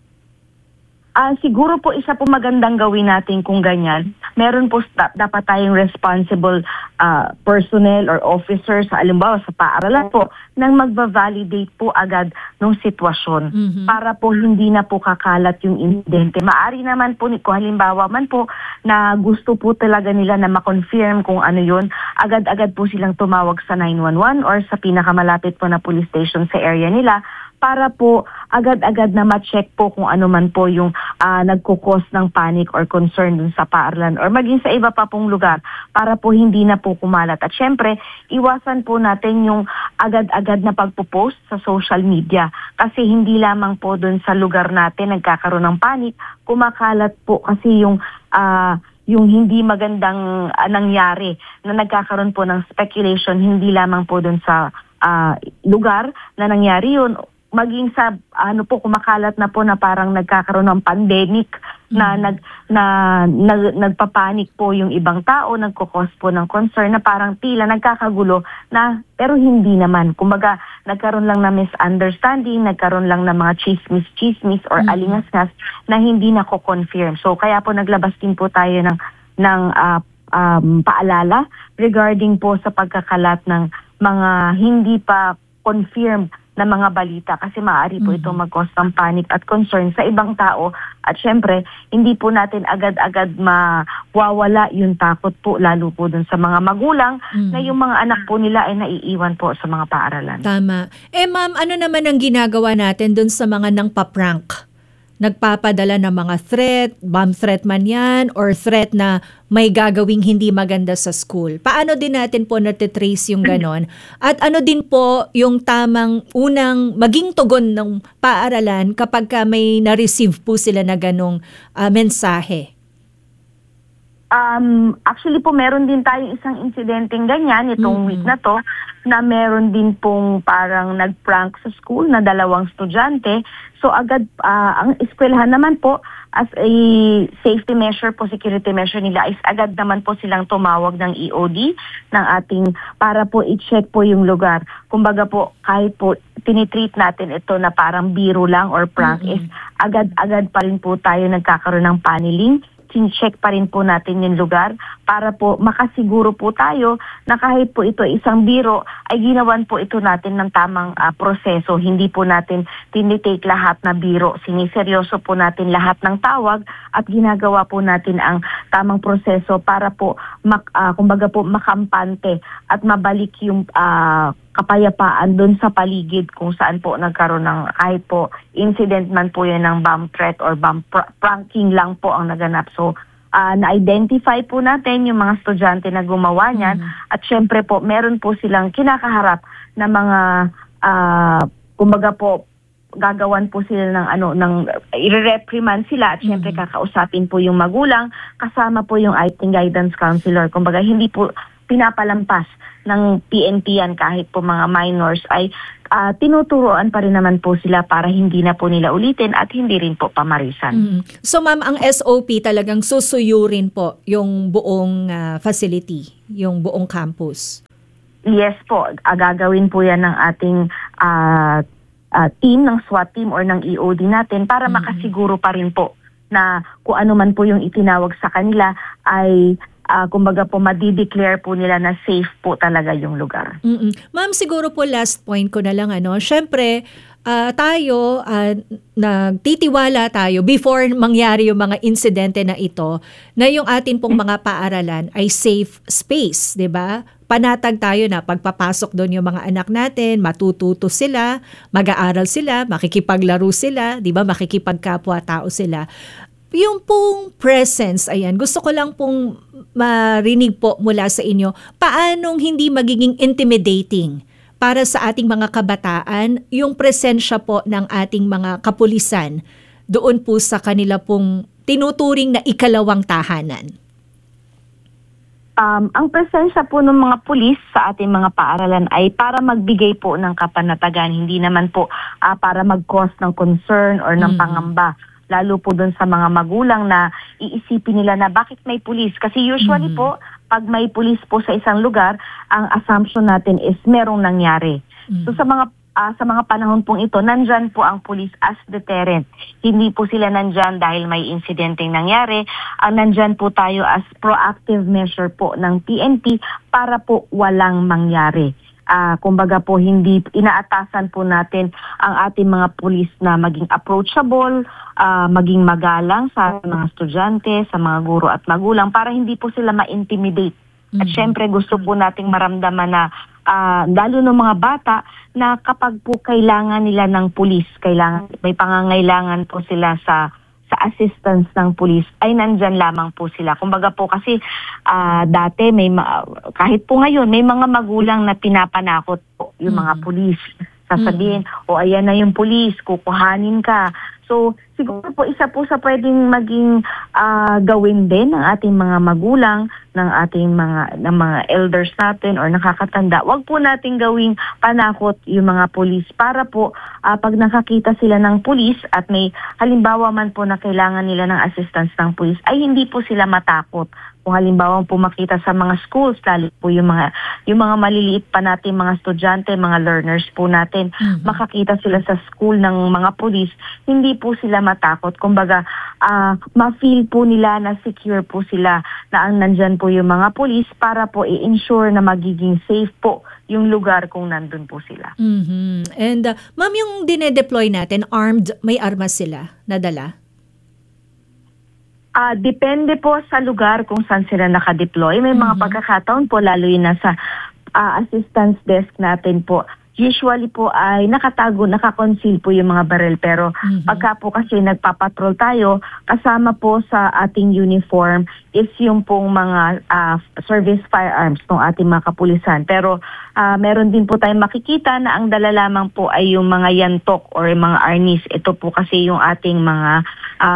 Siguro po isa po magandang gawin natin kung ganyan. Meron po dapat tayong responsible personnel or officers, halimbawa sa paaralan po, nang magva-validate po agad ng sitwasyon para po hindi na po kakalat yung insidente. Maari naman po, kung halimbawa man po na gusto po talaga nila na ma-confirm kung ano yun, agad-agad po silang tumawag sa 911 or sa pinakamalapit po na police station sa area nila para po agad-agad na ma-check po kung ano man po yung nagkukos ng panic or concern dun sa paaralan or maging sa iba pa pong lugar para po hindi na po kumalat. At syempre, iwasan po natin yung agad-agad na pagpo-post sa social media kasi hindi lamang po dun sa lugar natin nagkakaroon ng panic, kumakalat po kasi yung hindi magandang nangyari na nagkakaroon po ng speculation hindi lamang po dun sa lugar na nangyari yun, maging sa kumakalat na po na parang nagkakaroon ng pandemic na nagpapanik po yung ibang tao, nagkukos po ng concern na parang tila nagkakagulo na pero hindi naman. Kumbaga nagkaroon lang na misunderstanding, nagkaroon lang ng mga chismis or alingas-ngas na hindi na ko-confirm. So kaya po naglabas din po tayo ng paalala regarding po sa pagkakalat ng mga hindi pa confirmed na mga balita kasi maaari po ito mag-cause ng panic at concern sa ibang tao at syempre hindi po natin agad-agad mawawala yung takot po lalo po dun sa mga magulang na yung mga anak po nila ay naiiwan po sa mga paaralan. Tama. Ma'am, ano naman ang ginagawa natin dun sa mga nangpa-prank? Nagpapadala ng mga threat, bomb threat man yan, or threat na may gagawing hindi maganda sa school. Paano din natin po natitrace yung ganon? At ano din po yung tamang unang maging tugon ng paaralan kapag may na-receive po sila na ganong mensahe? Actually po, meron din tayong isang insidenteng ganyan itong week na to, na meron din pong parang nag-prank sa school na 2 estudyante. So agad, ang eskwelahan naman po, as a safety measure po, security measure nila, is agad naman po silang tumawag ng EOD ng ating, para po i-check po yung lugar. Kumbaga po, kahit po tinitreat natin ito na parang biro lang or prank, is agad-agad pa rin po tayo nagkakaroon ng paneling. Check pa rin po natin yung lugar para po makasiguro po tayo na kahit po ito isang biro, ay ginawan po ito natin ng tamang proseso. Hindi po natin tinitake lahat na biro. Siniseryoso po natin lahat ng tawag at ginagawa po natin ang tamang proseso para po kumbaga po makampante at mabalik yung kapayapaan doon sa paligid kung saan po nagkaroon ng kahit po incident man po yan ng bomb threat or bomb pranking lang po ang naganap. So, na-identify po natin yung mga estudyante na gumawa niyan at syempre po meron po silang kinakaharap na mga kumbaga po gagawan po sila ng i-reprimand sila at syempre kakausapin po yung magulang kasama po yung acting guidance counselor. Kumbaga hindi po pinapalampas ng PNP yan kahit po mga minors ay tinuturoan pa rin naman po sila para hindi na po nila ulitin at hindi rin po pamarisan. So ma'am, ang SOP talagang susuyurin po yung buong facility, yung buong campus? Yes po, gagawin po yan ng ating team, ng SWAT team or ng EOD natin para makasiguro pa rin po na kung ano man po yung itinawag sa kanila ay kumbaga po madideclare po nila na safe po talaga yung lugar. Ma'am, siguro po last point ko na lang, syempre tayo, nagtitiwala tayo before mangyari yung mga insidente na ito, na yung atin pong mga paaralan ay safe space, di ba? Panatag tayo na pagpapasok doon yung mga anak natin, matututo sila, mag-aaral sila, makikipaglaro sila, di ba? Makikipagkapwa-tao sila. Yung pong presence, ayan, gusto ko lang pong marinig po mula sa inyo, paanong hindi magiging intimidating para sa ating mga kabataan yung presensya po ng ating mga kapulisan doon po sa kanila pong tinuturing na ikalawang tahanan? Ang presensya po ng mga pulis sa ating mga paaralan ay para magbigay po ng kapanatagan, hindi naman po para mag-cause ng concern or ng pangamba. Lalo po doon sa mga magulang na iisipin nila na bakit may pulis. Kasi usually po, pag may pulis po sa isang lugar, ang assumption natin is merong nangyari. So sa mga panahon pong ito, nandyan po ang pulis as deterrent. Hindi po sila nandyan dahil may insidenteng nangyari. Nandyan po tayo as proactive measure po ng PNP para po walang mangyari. Kumbaga po hindi inaatasan po natin ang ating mga pulis na maging approachable, maging magalang sa mga estudyante, sa mga guro at magulang para hindi po sila ma-intimidate. At syempre gusto po nating maramdaman na lalo ng mga bata na kapag po kailangan nila ng pulis, may pangangailangan po sila sa assistance ng pulis, ay nandyan lamang po sila. Kumbaga po kasi dati, kahit po ngayon, may mga magulang na pinapanakot po yung mga pulis. Sasabihin, ayan na yung pulis, kukuhanin ka. So, siguro po isa po sa pwedeng maging gawin din ng ating mga magulang, ng ating mga elders natin or nakakatanda. Huwag po nating gawing panakot yung mga pulis para po pag nakakita sila ng pulis at may halimbawa man po na kailangan nila ng assistance ng pulis, ay hindi po sila matakot. Kung halimbawa po makita sa mga schools, lalo po yung mga maliliit pa natin mga estudyante, mga learners po natin, makakita sila sa school ng mga pulis, hindi po sila matakot. Kumbaga, ma-feel po nila na secure po sila na ang nandyan po yung mga pulis para po i-ensure na magiging safe po yung lugar kung nandun po sila. And ma'am, yung dinedeploy natin, armed, may armas sila nadala? Depende po sa lugar kung saan sila nakadeploy. May mga pagkakataon po, lalo yun nasa assistance desk natin po. Usually po ay nakakonceal po yung mga baril. Pero pagka po kasi nagpapatrol tayo, kasama po sa ating uniform is yung pong mga service firearms ng ating mga kapulisan. Pero meron din po tayong makikita na ang dala lamang po ay yung mga yantok or yung mga arnis. Ito po kasi yung ating mga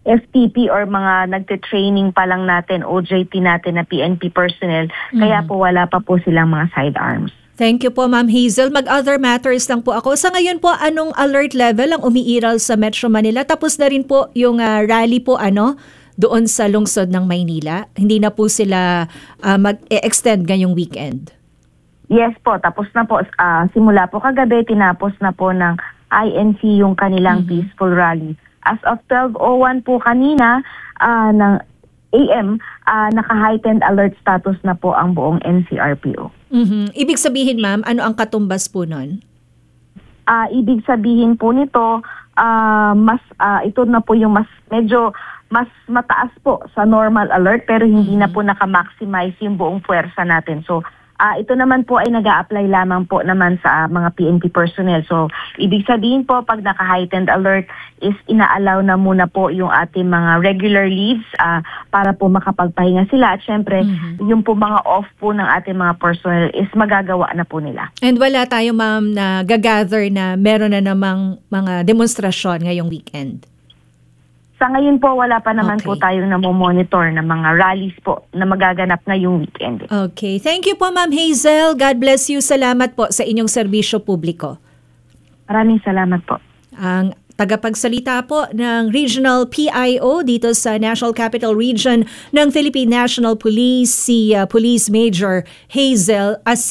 FTP or mga nagte-training pa lang natin, OJT natin na PNP personnel, kaya po wala pa po silang mga sidearms. Thank you po, Ma'am Hazel. Mag-other matters lang po ako. Sa ngayon po, anong alert level ang umiiral sa Metro Manila? Tapos na rin po yung rally po doon sa lungsod ng Maynila. Hindi na po sila mag-extend ngayong weekend. Yes po, tapos na po. Simula po kagabi, tinapos na po ng INC yung kanilang peaceful rally. As of 12:01 po kanina ng AM, naka-heightened alert status na po ang buong NCRPO. Ibig sabihin, ma'am, ano ang katumbas po nun? Ibig sabihin po nito, ito na po yung medyo mas mataas po sa normal alert pero hindi na po naka-maximize yung buong puwersa natin. So, ito naman po ay nag-a-apply lamang po naman sa mga PNP personnel. So, ibig sabihin po, pag naka-heightened alert is inaalaw na muna po yung ating mga regular leaves para po makapagpahinga sila. At syempre, yung po mga off po ng ating mga personnel is magagawa na po nila. And wala tayo, ma'am, na gagather na meron na namang mga demonstrasyon ngayong weekend? Sa ngayon po, wala pa naman po tayong namomonitor ng mga rallies po na magaganap ngayong weekend. Okay. Thank you po, Ma'am Hazel. God bless you. Salamat po sa inyong serbisyo publiko. Maraming salamat po. Ang tagapagsalita po ng Regional PIO dito sa National Capital Region ng Philippine National Police, si Police Major Hazel As